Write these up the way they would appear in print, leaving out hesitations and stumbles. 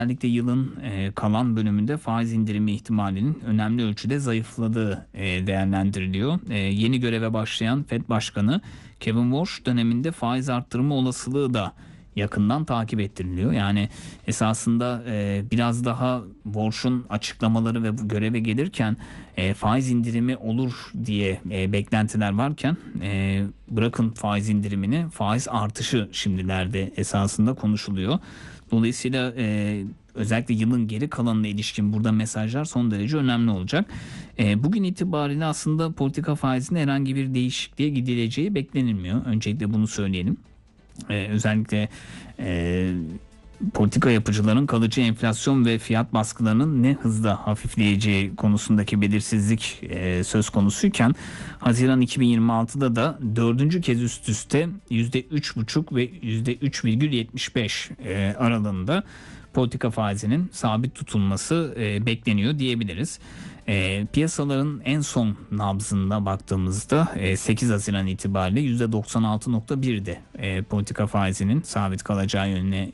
özellikle yılın kalan bölümünde faiz indirimi ihtimalinin önemli ölçüde zayıfladığı değerlendiriliyor. Yeni göreve başlayan Fed Başkanı Kevin Warsh döneminde faiz arttırma olasılığı da yakından takip ettiriliyor. Yani esasında biraz daha Warsh'un açıklamaları ve bu göreve gelirken faiz indirimi olur diye beklentiler varken bırakın faiz indirimini, faiz artışı şimdilerde esasında konuşuluyor. Dolayısıyla özellikle yılın geri kalanına ilişkin burada mesajlar son derece önemli olacak. Bugün itibariyle aslında politika faizinde herhangi bir değişikliğe gidileceği beklenilmiyor. Öncelikle bunu söyleyelim. Özellikle politika yapıcıların kalıcı enflasyon ve fiyat baskılarının ne hızla hafifleyeceği konusundaki belirsizlik söz konusuyken Haziran 2026'da da dördüncü kez üst üste %3,5 ve %3,75 aralığında politika faizinin sabit tutulması bekleniyor diyebiliriz. Piyasaların en son nabzına baktığımızda 8 Haziran itibariyle %96,1'de politika faizinin sabit kalacağı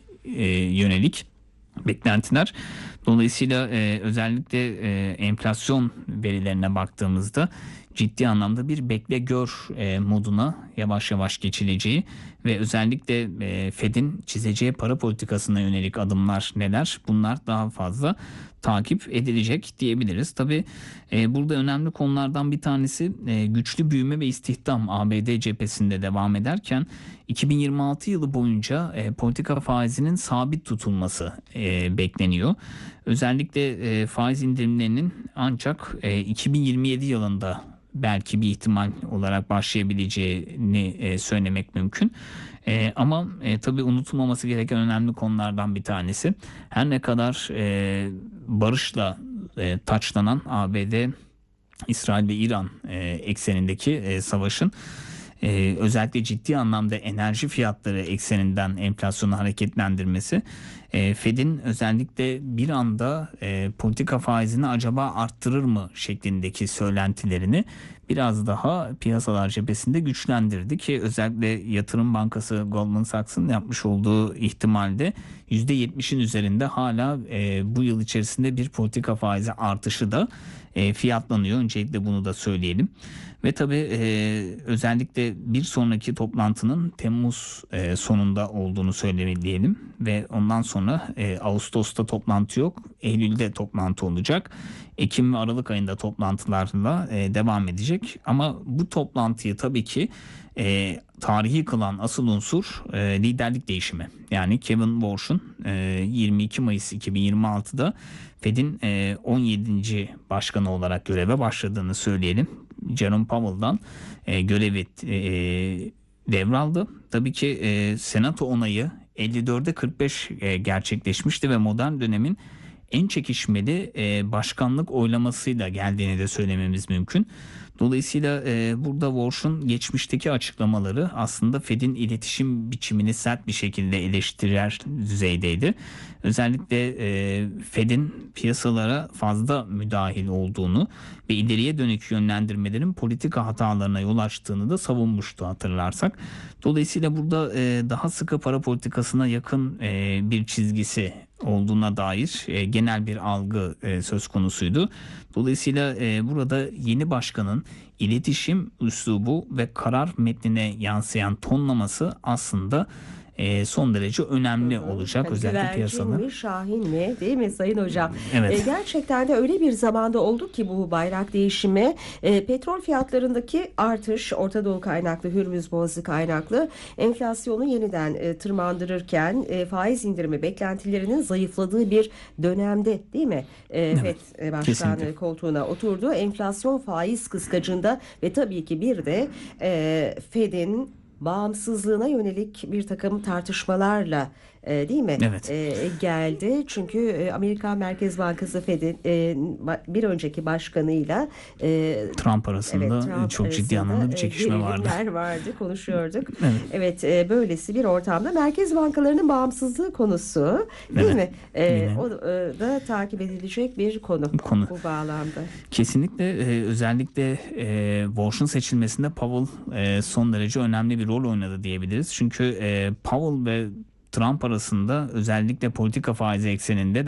yönelik beklentiler. Dolayısıyla özellikle enflasyon verilerine baktığımızda ciddi anlamda bir bekle gör moduna yavaş yavaş geçileceği ve özellikle Fed'in çizeceği para politikasına yönelik adımlar neler? Bunlar daha fazla takip edilecek diyebiliriz. Tabii burada önemli konulardan bir tanesi güçlü büyüme ve istihdam ABD cephesinde devam ederken 2026 yılı boyunca politika faizinin sabit tutulması bekleniyor. Özellikle faiz indirimlerinin ancak 2027 yılında belki bir ihtimal olarak başlayabileceğini söylemek mümkün. Ama tabii unutulmaması gereken önemli konulardan bir tanesi. Her ne kadar barışla taçlanan ABD, İsrail ve İran eksenindeki savaşın özellikle ciddi anlamda enerji fiyatları ekseninden enflasyonu hareketlendirmesi Fed'in özellikle bir anda politika faizini acaba arttırır mı şeklindeki söylentilerini biraz daha piyasalar cephesinde güçlendirdi ki özellikle yatırım bankası Goldman Sachs'ın yapmış olduğu ihtimalde %70'in üzerinde hala bu yıl içerisinde bir politika faizi artışı da fiyatlanıyor. Öncelikle bunu da söyleyelim. Ve tabii özellikle bir sonraki toplantının Temmuz sonunda olduğunu söyleyelim ve ondan sonra Ağustos'ta toplantı yok, Eylül'de toplantı olacak. Ekim ve Aralık ayında toplantılarla devam edecek. Ama bu toplantıyı tabii ki tarihi kılan asıl unsur liderlik değişimi. Yani Kevin Warsh'un 22 Mayıs 2026'da Fed'in 17. başkanı olarak göreve başladığını söyleyelim. Jerome Powell'dan görevi devraldı. Tabii ki Senato onayı 54'e 45 gerçekleşmişti ve modern dönemin en çekişmeli başkanlık oylamasıyla geldiğini de söylememiz mümkün. Dolayısıyla burada Warsh'un geçmişteki açıklamaları aslında Fed'in iletişim biçimini sert bir şekilde eleştirer düzeydeydi. Özellikle Fed'in piyasalara fazla müdahil olduğunu ve ileriye dönük yönlendirmelerin politika hatalarına yol açtığını da savunmuştu hatırlarsak. Dolayısıyla burada daha sıkı para politikasına yakın bir çizgisi olduğuna dair genel bir algı söz konusuydu. Dolayısıyla burada yeni başkanın iletişim üslubu ve karar metnine yansıyan tonlaması aslında son derece önemli olacak. Özellikle piyasada. Güvercin mi, şahin mi, değil mi Sayın Hocam? Evet. Gerçekten de öyle bir zamanda oldu ki bu bayrak değişimi, petrol fiyatlarındaki artış, Orta Doğu kaynaklı, Hürmüz Boğazı kaynaklı enflasyonu yeniden tırmandırırken faiz indirimi beklentilerinin zayıfladığı bir dönemde, değil mi? Evet, FED Başkanı kesinlikle. koltuğuna oturdu. Enflasyon faiz kıskacında ve tabii ki bir de FED'in bağımsızlığına yönelik bir takım tartışmalarla değil mi? Evet. Geldi. Çünkü Amerikan Merkez Bankası Fed'in bir önceki başkanıyla Trump arasında Trump çok ciddi arasında, anlamda bir çekişme vardı. gerilimler vardı, konuşuyorduk. Evet. Böylesi bir ortamda merkez bankalarının bağımsızlığı konusu, değil mi? Yine. O da takip edilecek bir konu bu bağlamda. Kesinlikle özellikle Warsh'un seçilmesinde Powell son derece önemli bir rol oynadı diyebiliriz. Çünkü Powell ve Trump arasında özellikle politika faizi ekseninde